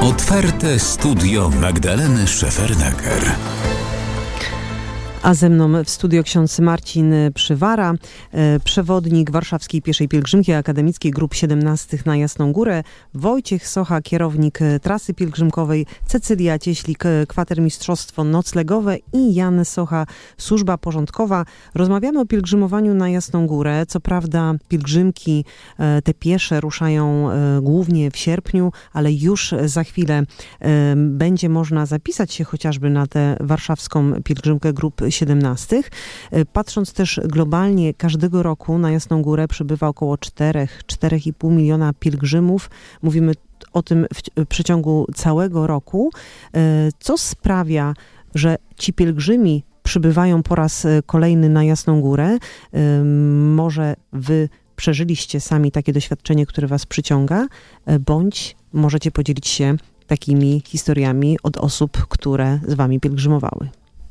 Otwarte studio Magdaleny Szefernaker. A ze mną w studio ksiądz Marcin Przywara, przewodnik Warszawskiej Pieszej Pielgrzymki Akademickiej Grup 17 na Jasną Górę, Wojciech Socha, kierownik trasy pielgrzymkowej, Cecylia Cieślik, kwatermistrzostwo noclegowe i Jan Socha, służba porządkowa. Rozmawiamy o pielgrzymowaniu na Jasną Górę. Co prawda pielgrzymki te piesze ruszają głównie w sierpniu, ale już za chwilę będzie można zapisać się chociażby na tę warszawską pielgrzymkę Grup 17. Patrząc też globalnie, każdego roku na Jasną Górę przybywa około 4,5 miliona pielgrzymów. Mówimy o tym w przeciągu całego roku. Co sprawia, że ci pielgrzymi przybywają po raz kolejny na Jasną Górę? Może wy przeżyliście sami takie doświadczenie, które was przyciąga, bądź możecie podzielić się takimi historiami od osób, które z wami pielgrzymowały.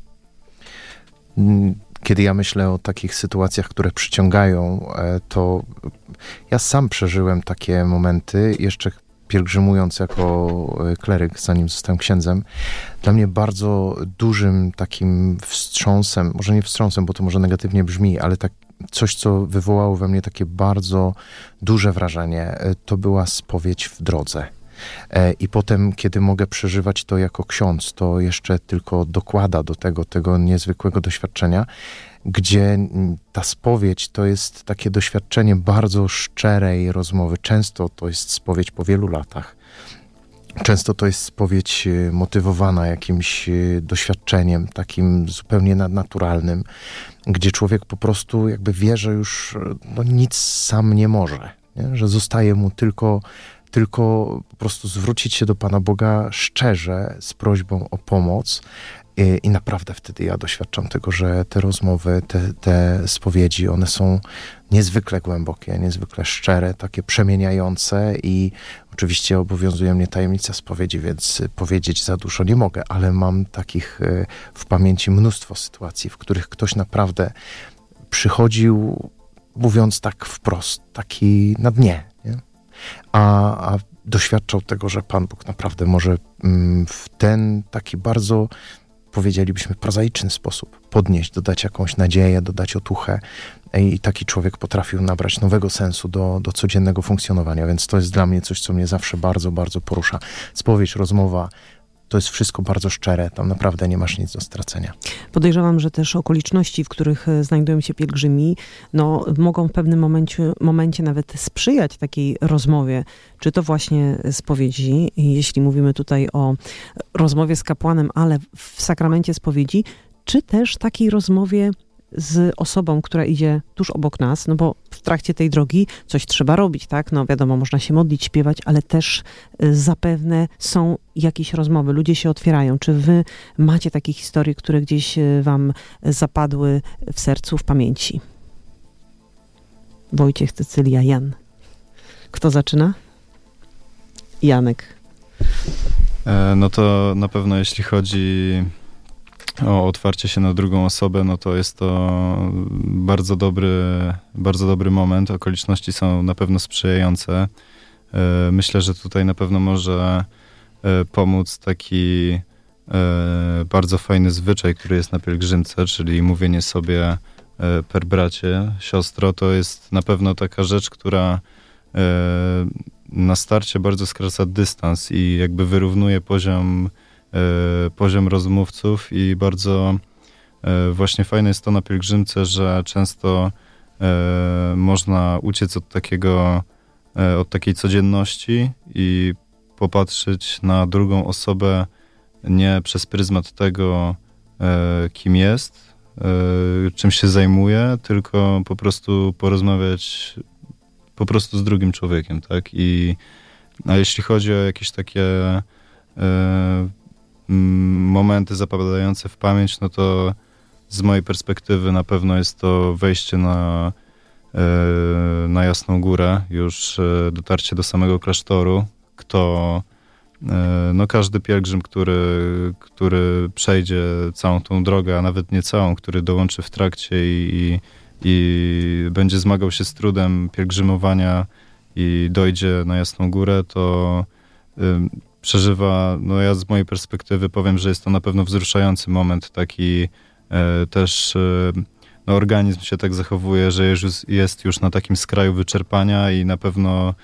Kiedy ja myślę o takich sytuacjach, które przyciągają, to ja sam przeżyłem takie momenty, jeszcze pielgrzymując jako kleryk, zanim zostałem księdzem. Dla mnie bardzo dużym takim wstrząsem, może nie wstrząsem, bo to może negatywnie brzmi, ale tak coś, co wywołało we mnie takie bardzo duże wrażenie, to była spowiedź w drodze. I potem, kiedy mogę przeżywać to jako ksiądz, to jeszcze tylko dokłada do tego niezwykłego doświadczenia, gdzie ta spowiedź to jest takie doświadczenie bardzo szczerej rozmowy. Często to jest spowiedź po wielu latach. Często to jest spowiedź motywowana jakimś doświadczeniem takim zupełnie nadnaturalnym, gdzie człowiek po prostu jakby wie, że już nic sam nie może, nie? Że zostaje mu tylko po prostu zwrócić się do Pana Boga szczerze z prośbą o pomoc i naprawdę wtedy ja doświadczam tego, że te rozmowy, te spowiedzi, one są niezwykle głębokie, niezwykle szczere, takie przemieniające i oczywiście obowiązuje mnie tajemnica spowiedzi, więc powiedzieć za dużo nie mogę, ale mam takich w pamięci mnóstwo sytuacji, w których ktoś naprawdę przychodził, mówiąc tak wprost, taki na dnie, nie? A doświadczał tego, że Pan Bóg naprawdę może w ten taki bardzo, powiedzielibyśmy, prozaiczny sposób podnieść, dodać jakąś nadzieję, dodać otuchę i taki człowiek potrafił nabrać nowego sensu do codziennego funkcjonowania, więc to jest dla mnie coś, co mnie zawsze bardzo, bardzo porusza. Spowiedź, rozmowa, to jest wszystko bardzo szczere, tam naprawdę nie masz nic do stracenia. Podejrzewam, że też okoliczności, w których znajdują się pielgrzymi, mogą w pewnym momencie nawet sprzyjać takiej rozmowie. Czy to właśnie spowiedzi, jeśli mówimy tutaj o rozmowie z kapłanem, ale w sakramencie spowiedzi, czy też takiej rozmowie z osobą, która idzie tuż obok nas, no bo w trakcie tej drogi coś trzeba robić, tak? No wiadomo, można się modlić, śpiewać, ale też zapewne są jakieś rozmowy, ludzie się otwierają. Czy wy macie takie historie, które gdzieś wam zapadły w sercu, w pamięci? Wojciech, Cecylia, Jan. Kto zaczyna? Janek. No to na pewno jeśli chodzi o otwarcie się na drugą osobę, no to jest to bardzo dobry moment. Okoliczności są na pewno sprzyjające. Myślę, że tutaj na pewno może pomóc taki bardzo fajny zwyczaj, który jest na pielgrzymce, czyli mówienie sobie per bracie, siostro. To jest na pewno taka rzecz, która na starcie bardzo skraca dystans i jakby wyrównuje poziom rozmówców i bardzo właśnie fajne jest to na pielgrzymce, że często można uciec od takiej codzienności i popatrzeć na drugą osobę nie przez pryzmat tego, kim jest, czym się zajmuje, tylko po prostu porozmawiać po prostu z drugim człowiekiem, tak? A jeśli chodzi o jakieś takie momenty zapadające w pamięć, no to z mojej perspektywy na pewno jest to wejście na Jasną Górę, już dotarcie do samego klasztoru. Każdy pielgrzym, który przejdzie całą tą drogę, a nawet nie całą, który dołączy w trakcie i będzie zmagał się z trudem pielgrzymowania i dojdzie na Jasną Górę, to przeżywa, no ja z mojej perspektywy powiem, że jest to na pewno wzruszający moment, taki też no organizm się tak zachowuje, że jest już na takim skraju wyczerpania i na pewno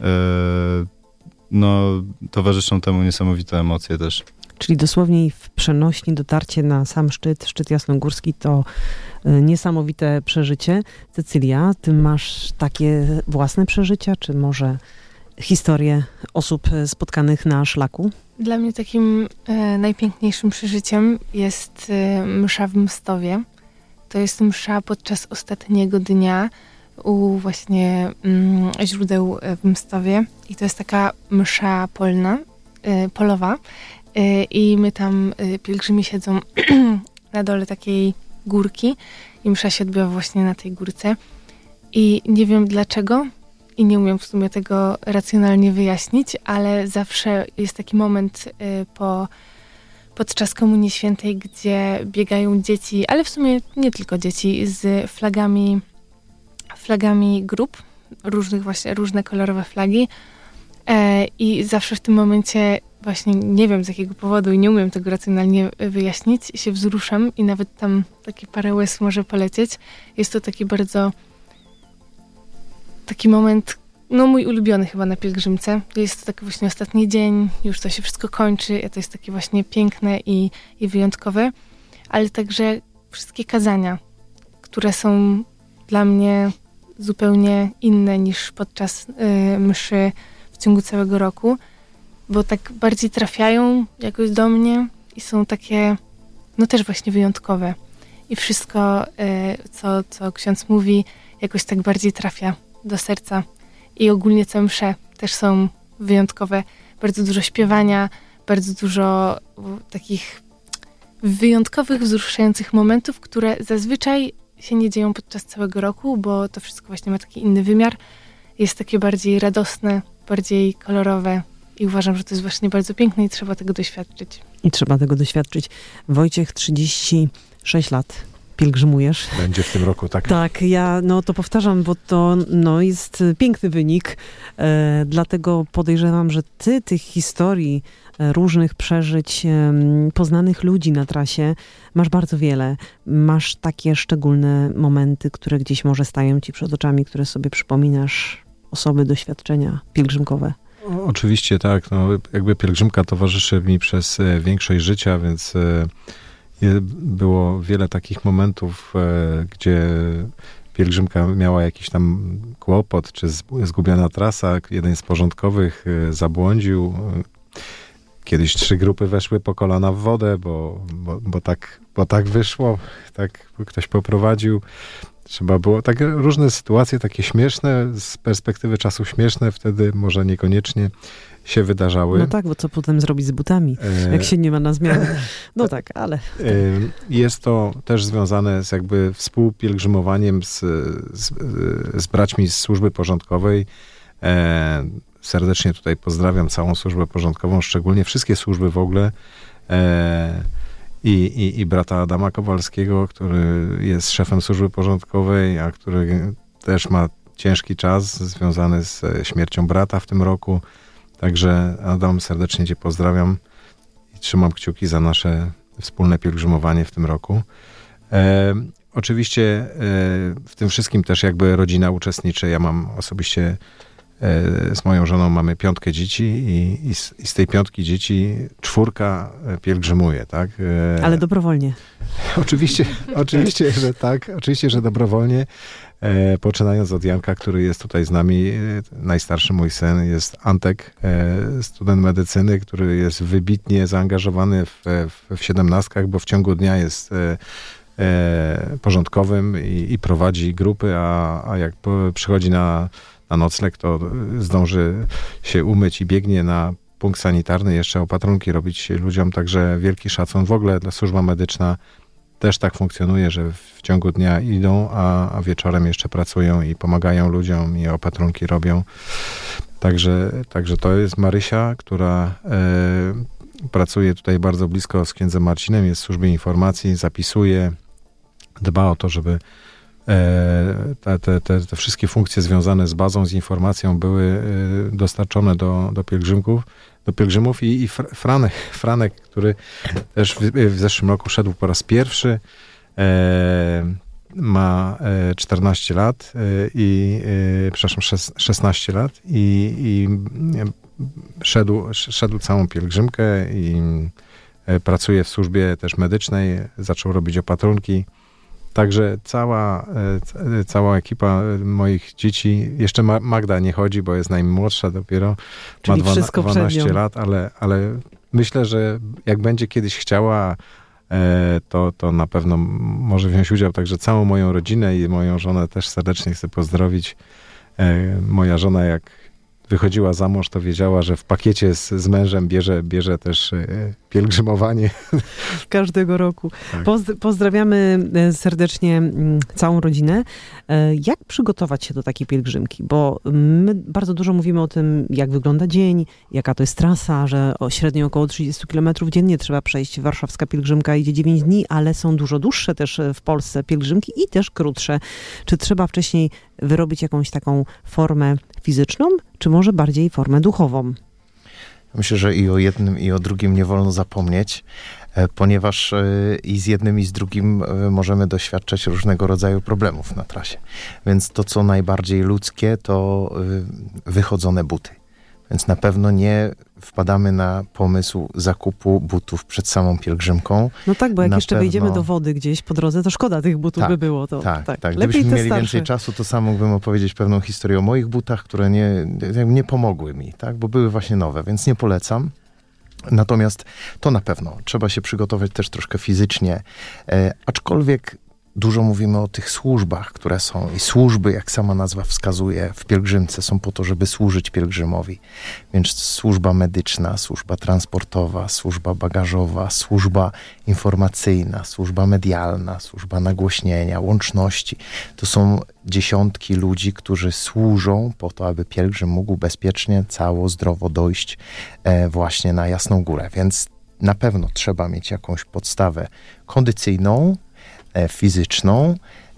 no towarzyszą temu niesamowite emocje też. Czyli dosłownie w przenośni dotarcie na sam szczyt jasnogórski to niesamowite przeżycie. Cecylia, ty masz takie własne przeżycia, czy może historie osób spotkanych na szlaku? Dla mnie takim najpiękniejszym przeżyciem jest msza w Mstowie. To jest msza podczas ostatniego dnia u właśnie źródeł w Mstowie. I to jest taka msza polowa. I my tam, pielgrzymi siedzą na dole takiej górki i msza się odbywa właśnie na tej górce. I nie wiem dlaczego i nie umiem w sumie tego racjonalnie wyjaśnić, ale zawsze jest taki moment podczas Komunii Świętej, gdzie biegają dzieci, ale w sumie nie tylko dzieci, z flagami grup, różne kolorowe flagi. I zawsze w tym momencie właśnie nie wiem z jakiego powodu i nie umiem tego racjonalnie wyjaśnić, się wzruszam i nawet tam takie parę łez może polecieć. Jest to taki moment, no mój ulubiony chyba na pielgrzymce. Jest to taki właśnie ostatni dzień, już to się wszystko kończy, a to jest takie właśnie piękne i wyjątkowe, ale także wszystkie kazania, które są dla mnie zupełnie inne niż podczas mszy w ciągu całego roku, bo tak bardziej trafiają jakoś do mnie i są takie, no też właśnie wyjątkowe. I wszystko, co ksiądz mówi, jakoś tak bardziej trafia do serca. I ogólnie całe msze też są wyjątkowe. Bardzo dużo śpiewania, bardzo dużo takich wyjątkowych, wzruszających momentów, które zazwyczaj się nie dzieją podczas całego roku, bo to wszystko właśnie ma taki inny wymiar. Jest takie bardziej radosne, bardziej kolorowe i uważam, że to jest właśnie bardzo piękne i trzeba tego doświadczyć. Wojciech, 36 lat pielgrzymujesz. Będzie w tym roku, tak? Tak, ja to powtarzam, bo to jest piękny wynik. Dlatego podejrzewam, że ty tych historii, różnych przeżyć, poznanych ludzi na trasie masz bardzo wiele. Masz takie szczególne momenty, które gdzieś może stają ci przed oczami, które sobie przypominasz, osoby, doświadczenia pielgrzymkowe. Oczywiście tak. Jakby pielgrzymka towarzyszy mi przez większość życia, więc było wiele takich momentów, gdzie pielgrzymka miała jakiś tam kłopot, czy zgubiona trasa. Jeden z porządkowych zabłądził. Kiedyś 3 grupy weszły po kolana w wodę, bo tak wyszło, tak ktoś poprowadził. Trzeba było, tak różne sytuacje, takie śmieszne, z perspektywy czasu śmieszne, wtedy może niekoniecznie się wydarzały. No tak, bo co potem zrobić z butami, jak się nie ma na zmianę. No tak, ale... Jest to też związane z jakby współpielgrzymowaniem z braćmi z służby porządkowej. Serdecznie tutaj pozdrawiam całą służbę porządkową, szczególnie wszystkie służby w ogóle. I brata Adama Kowalskiego, który jest szefem służby porządkowej, a który też ma ciężki czas związany z śmiercią brata w tym roku. Także Adam, serdecznie cię pozdrawiam i trzymam kciuki za nasze wspólne pielgrzymowanie w tym roku. Oczywiście w tym wszystkim też jakby rodzina uczestniczy. Ja mam osobiście z moją żoną mamy 5 dzieci i z tej 5 dzieci 4 pielgrzymuje, tak? Ale dobrowolnie. Oczywiście, że tak. Oczywiście, że dobrowolnie. Poczynając od Janka, który jest tutaj z nami, najstarszy mój syn jest Antek, student medycyny, który jest wybitnie zaangażowany w 17, bo w ciągu dnia jest porządkowym i prowadzi grupy, a jak przychodzi na nocleg, to zdąży się umyć i biegnie na punkt sanitarny, jeszcze opatrunki robić ludziom, także wielki szacun. W ogóle służba medyczna też tak funkcjonuje, że w ciągu dnia idą, a wieczorem jeszcze pracują i pomagają ludziom i opatrunki robią. Także to jest Marysia, która pracuje tutaj bardzo blisko z księdzem Marcinem, jest w służbie informacji, zapisuje, dba o to, żeby te wszystkie funkcje związane z bazą, z informacją były dostarczone do pielgrzymków. do pielgrzymów i Franek, który też w zeszłym roku szedł po raz pierwszy, ma 14 lat przepraszam, 16 lat i szedł całą pielgrzymkę i pracuje w służbie też medycznej, zaczął robić opatrunki. Także cała ekipa moich dzieci, jeszcze Magda nie chodzi, bo jest najmłodsza dopiero, czyli ma 12 lat, ale myślę, że jak będzie kiedyś chciała, to na pewno może wziąć udział. Także całą moją rodzinę i moją żonę też serdecznie chcę pozdrowić. Moja żona jak wychodziła za mąż, to wiedziała, że w pakiecie z mężem bierze też pielgrzymowanie. Każdego roku. Tak. Pozdrawiamy serdecznie całą rodzinę. Jak przygotować się do takiej pielgrzymki? Bo my bardzo dużo mówimy o tym, jak wygląda dzień, jaka to jest trasa, że średnio około 30 km dziennie trzeba przejść. Warszawska pielgrzymka idzie 9 dni, ale są dużo dłuższe też w Polsce pielgrzymki i też krótsze. Czy trzeba wcześniej wyrobić jakąś taką formę fizyczną, czy może bardziej formę duchową? Myślę, że i o jednym, i o drugim nie wolno zapomnieć, ponieważ i z jednym, i z drugim możemy doświadczać różnego rodzaju problemów na trasie. Więc to, co najbardziej ludzkie, to wychodzone buty. Więc na pewno nie wpadamy na pomysł zakupu butów przed samą pielgrzymką. No tak, bo jak jeszcze wejdziemy do wody gdzieś po drodze, to szkoda tych butów by było. Tak. Lepiej Gdybyśmy mieli starsze. więcej czasu, to sam mógłbym opowiedzieć pewną historię o moich butach, które nie pomogły mi, tak? Bo były właśnie nowe, więc nie polecam. Natomiast to na pewno trzeba się przygotować też troszkę fizycznie, aczkolwiek dużo mówimy o tych służbach, które są i służby, jak sama nazwa wskazuje, w pielgrzymce są po to, żeby służyć pielgrzymowi. Więc służba medyczna, służba transportowa, służba bagażowa, służba informacyjna, służba medialna, służba nagłośnienia, łączności. To są dziesiątki ludzi, którzy służą po to, aby pielgrzym mógł bezpiecznie, cało, zdrowo dojść właśnie na Jasną Górę. Więc na pewno trzeba mieć jakąś podstawę kondycyjną, fizyczną,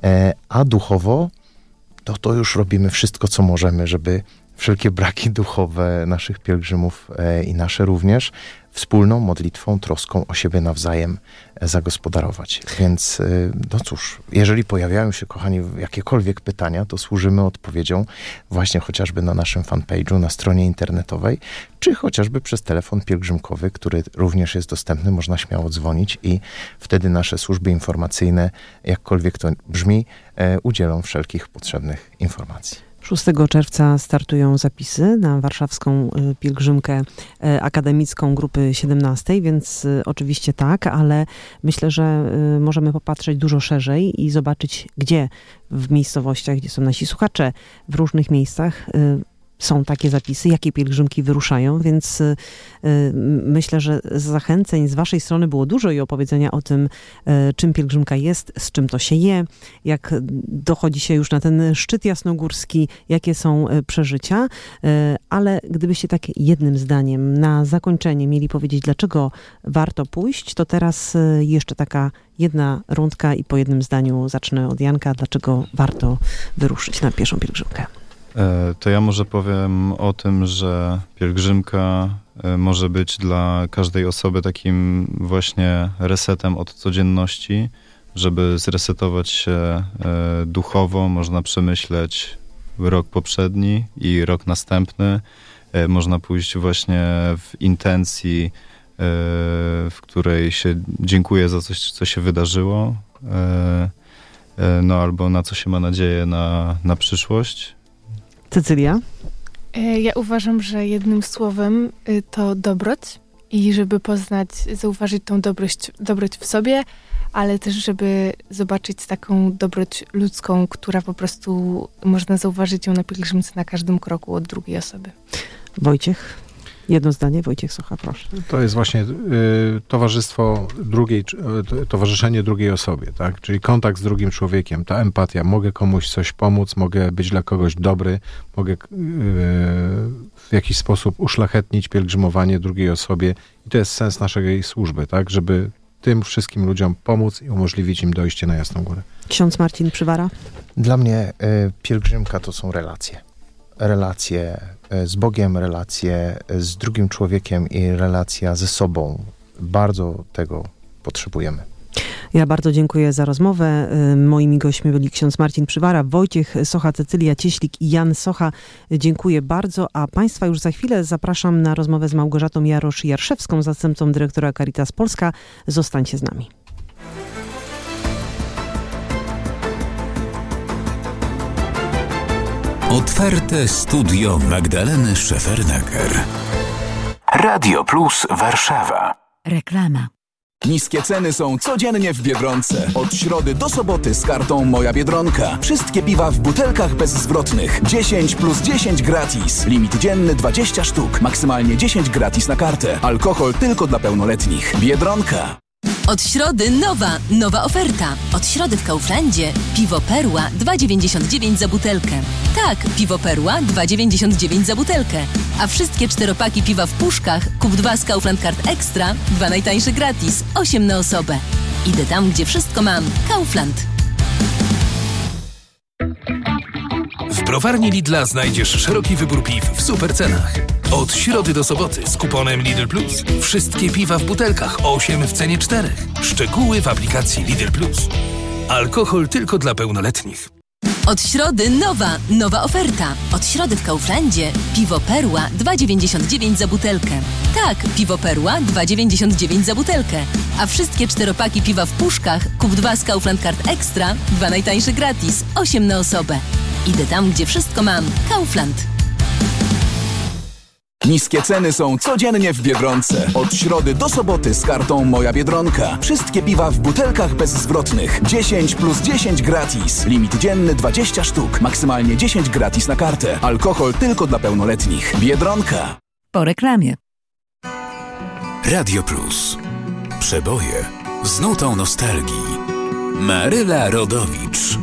a duchowo to już robimy wszystko, co możemy, żeby wszelkie braki duchowe naszych pielgrzymów i nasze również wspólną modlitwą, troską o siebie nawzajem zagospodarować. Więc no cóż, jeżeli pojawiają się, kochani, jakiekolwiek pytania, to służymy odpowiedzią właśnie chociażby na naszym fanpage'u, na stronie internetowej, czy chociażby przez telefon pielgrzymkowy, który również jest dostępny, można śmiało dzwonić i wtedy nasze służby informacyjne, jakkolwiek to brzmi, udzielą wszelkich potrzebnych informacji. 6 czerwca startują zapisy na warszawską pielgrzymkę akademicką grupy 17, więc oczywiście tak, ale myślę, że możemy popatrzeć dużo szerzej i zobaczyć, gdzie w miejscowościach, gdzie są nasi słuchacze, w różnych miejscach są takie zapisy, jakie pielgrzymki wyruszają, więc myślę, że zachęceń z waszej strony było dużo i opowiedzenia o tym, czym pielgrzymka jest, z czym to się je, jak dochodzi się już na ten szczyt jasnogórski, jakie są przeżycia, ale gdybyście tak jednym zdaniem na zakończenie mieli powiedzieć, dlaczego warto pójść, to teraz jeszcze taka jedna rundka i po jednym zdaniu zacznę od Janka, dlaczego warto wyruszyć na pieszą pielgrzymkę. To ja może powiem o tym, że pielgrzymka może być dla każdej osoby takim właśnie resetem od codzienności, żeby zresetować się duchowo, można przemyśleć rok poprzedni i rok następny. Można pójść właśnie w intencji, w której się dziękuję za coś, co się wydarzyło, no albo na co się ma nadzieję na przyszłość. Cecylia? Ja uważam, że jednym słowem to dobroć i żeby zauważyć tą dobroć w sobie, ale też żeby zobaczyć taką dobroć ludzką, która po prostu można zauważyć ją na pielgrzymce na każdym kroku od drugiej osoby. Wojciech? Jedno zdanie, Wojciech Socha, proszę. To jest właśnie towarzyszenie drugiej osobie, tak? Czyli kontakt z drugim człowiekiem, ta empatia. Mogę komuś coś pomóc, mogę być dla kogoś dobry, mogę w jakiś sposób uszlachetnić pielgrzymowanie drugiej osobie. I to jest sens naszej służby, tak? Żeby tym wszystkim ludziom pomóc i umożliwić im dojście na Jasną Górę. Ksiądz Marcin Przywara? Dla mnie pielgrzymka to są relacje. relacje z Bogiem, relacje z drugim człowiekiem i relacja ze sobą. Bardzo tego potrzebujemy. Ja bardzo dziękuję za rozmowę. Moimi gośćmi byli ksiądz Marcin Przywara, Wojciech Socha, Cecylia Cieślik i Jan Socha. Dziękuję bardzo, a Państwa już za chwilę zapraszam na rozmowę z Małgorzatą Jarosz-Jarszewską, zastępcą dyrektora Caritas Polska. Zostańcie z nami. Otwarte studio Magdaleny Szefernaker. Radio Plus Warszawa. Reklama. Niskie ceny są codziennie w Biedronce. Od środy do soboty z kartą Moja Biedronka. Wszystkie piwa w butelkach bezzwrotnych. 10 plus 10 gratis. Limit dzienny 20 sztuk. Maksymalnie 10 gratis na kartę. Alkohol tylko dla pełnoletnich. Biedronka. Od środy nowa oferta. Od środy w Kauflandzie piwo Perła 2,99 za butelkę. Tak, piwo Perła 2,99 za butelkę. A wszystkie 4-paki piwa w puszkach kup 2 z Kaufland Card Extra, 2 najtańsze gratis, 8 na osobę. Idę tam, gdzie wszystko mam. Kaufland. W browarni Lidla znajdziesz szeroki wybór piw w super cenach. Od środy do soboty z kuponem Lidl Plus. Wszystkie piwa w butelkach 8 w cenie 4. Szczegóły w aplikacji Lidl Plus. Alkohol tylko dla pełnoletnich. Od środy nowa oferta. Od środy w Kauflandzie piwo Perła 2,99 za butelkę. Tak, piwo Perła 2,99 za butelkę. A wszystkie 4-paki piwa w puszkach kup 2 z Kaufland Card Extra, 2 najtańsze gratis, 8 na osobę. Idę tam, gdzie wszystko mam. Kaufland. Niskie ceny są codziennie w Biedronce. Od środy do soboty z kartą Moja Biedronka. Wszystkie piwa w butelkach bezzwrotnych. 10 plus 10 gratis. Limit dzienny 20 sztuk. Maksymalnie 10 gratis na kartę. Alkohol tylko dla pełnoletnich. Biedronka. Po reklamie. Radio Plus. Przeboje z nutą nostalgii. Maryla Rodowicz.